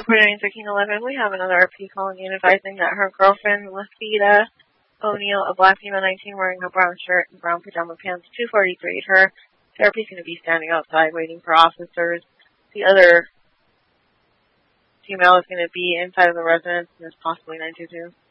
Reporting 1311, we have another RP calling in advising that her girlfriend, Lafita O'Neill, a black female 19 wearing a brown shirt and brown pajama pants, 243. Her therapy is going to be standing outside waiting for officers. The other female is going to be inside of the residence and is possibly 922.